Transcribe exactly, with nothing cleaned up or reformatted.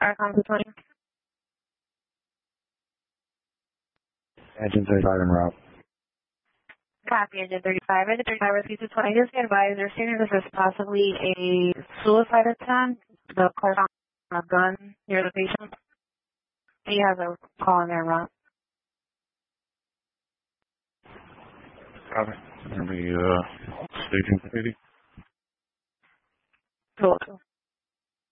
Archon two twenty. Engine thirty-five en route. Copy, Engine thirty-five. Engine thirty-five, Rescue two twenty. Just be advised, they're stating this is possibly a suicide attempt. The car found a gun near the patient. He has a call in there, route. Copy. Gonna be uh, staging eighty. Cool.